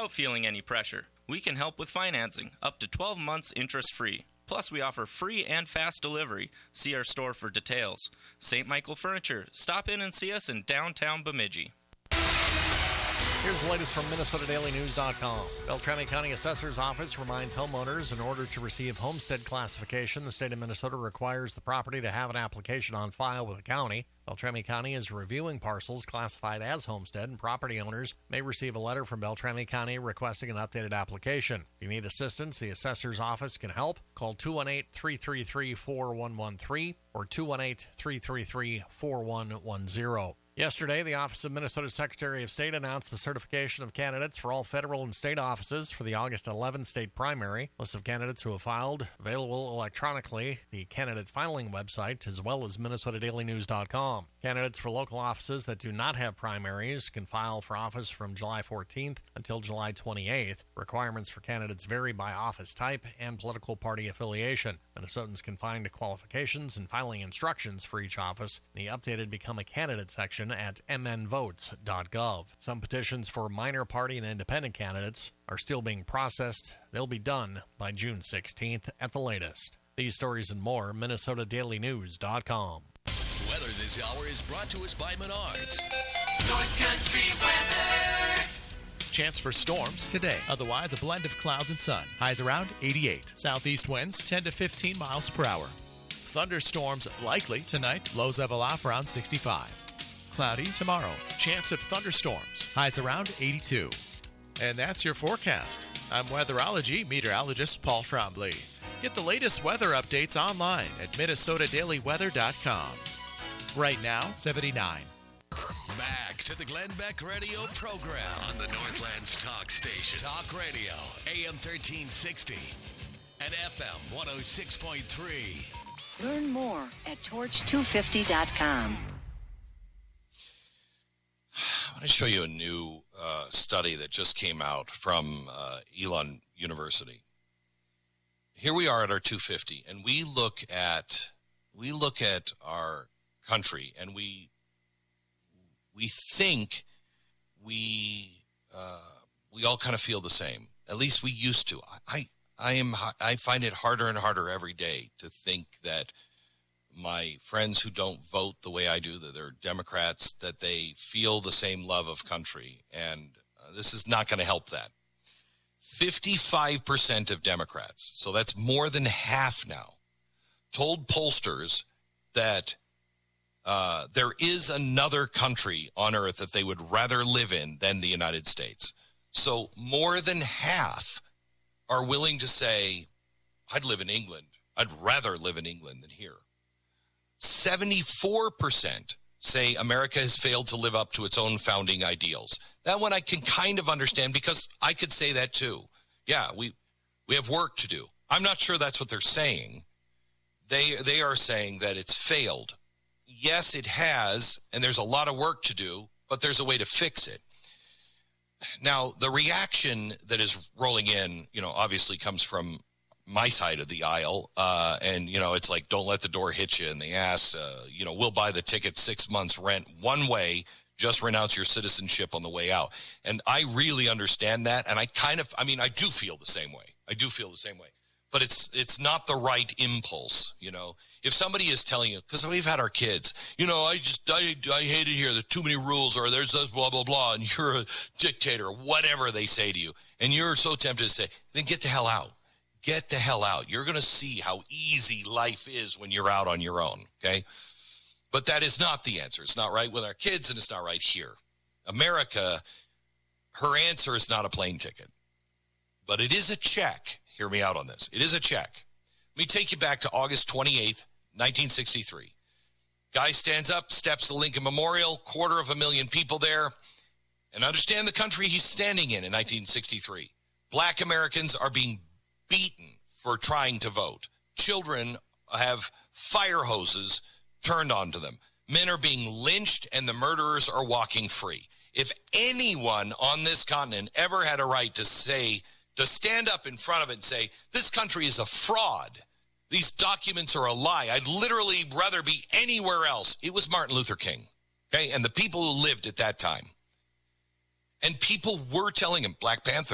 without feeling any pressure. We can help with financing, up to 12 months interest-free. Plus, we offer free and fast delivery. See our store for details. St. Michael Furniture. Stop in and see us in downtown Bemidji. Here's the latest from MinnesotaDailyNews.com. Beltrami County Assessor's Office reminds homeowners in order to receive homestead classification, the state of Minnesota requires the property to have an application on file with the county. Beltrami County is reviewing parcels classified as homestead, and property owners may receive a letter from Beltrami County requesting an updated application. If you need assistance, the Assessor's Office can help. Call 218-333-4113 or 218-333-4110. Yesterday, the Office of Minnesota Secretary of State announced the certification of candidates for all federal and state offices for the August 11th state primary. List of candidates who have filed available electronically, the candidate filing website, as well as MinnesotaDailyNews.com. Candidates for local offices that do not have primaries can file for office from July 14th until July 28th. Requirements for candidates vary by office type and political party affiliation. Minnesotans can find qualifications and filing instructions for each office in the updated Become a Candidate section at mnvotes.gov. Some petitions for minor party and independent candidates are still being processed. They'll be done by June 16th at the latest. These stories and more, MinnesotaDailyNews.com. Weather this hour is brought to us by Menards. North Country weather. Chance for storms today. Otherwise, a blend of clouds and sun. Highs around 88. Southeast winds 10 to 15 miles per hour. Thunderstorms likely tonight. Lows level off around 65. Cloudy tomorrow. Chance of thunderstorms. Highs around 82. And that's your forecast. I'm weatherology meteorologist Paul Trombley. Get the latest weather updates online at MinnesotaDailyWeather.com. Right now, 79. Back to the Glenn Beck Radio program on the Northland's Talk Station. Talk Radio, AM 1360 and FM 106.3. Learn more at Torch250.com. I want to show you a new study that just came out from Elon University. Here we are at our 250, and we look at our country, and we think we all kind of feel the same. At least we used to. I find it harder and harder every day to think that my friends who don't vote the way I do, that they're Democrats, that they feel the same love of country. And this is not going to help that. 55% of Democrats, so that's more than half now, told pollsters that there is another country on earth that they would rather live in than the United States. So more than half are willing to say, I'd live in England. I'd rather live in England than here. 74% say America has failed to live up to its own founding ideals. That one I can kind of understand because I could say that too. Yeah, we have work to do. I'm not sure that's what they're saying. They are saying that it's failed. Yes, it has, and there's a lot of work to do, but there's a way to fix it. Now, the reaction that is rolling in, obviously comes from my side of the aisle, and, it's like, don't let the door hit you in the ass. We'll buy the ticket 6 months rent one way, just renounce your citizenship on the way out. And I really understand that, and I do feel the same way. But it's not the right impulse, If somebody is telling you, because we've had our kids, I hate it here. There's too many rules, or there's this blah, blah, blah, and you're a dictator, whatever they say to you. And you're so tempted to say, then get the hell out. Get the hell out. You're going to see how easy life is when you're out on your own, okay? But that is not the answer. It's not right with our kids, and it's not right here. America, her answer is not a plane ticket. But it is a check. Hear me out on this. It is a check. Let me take you back to August 28th, 1963. Guy stands up, steps to Lincoln Memorial, 250,000 people there, and understand the country he's standing in 1963. Black Americans are being beaten for trying to vote. Children have fire hoses turned onto them. Men are being lynched, and the murderers are walking free. If anyone on this continent ever had a right to stand up in front of it and say, this country is a fraud, these documents are a lie, I'd literally rather be anywhere else, it was Martin Luther King, okay, and the people who lived at that time. And people were telling him, Black Panther,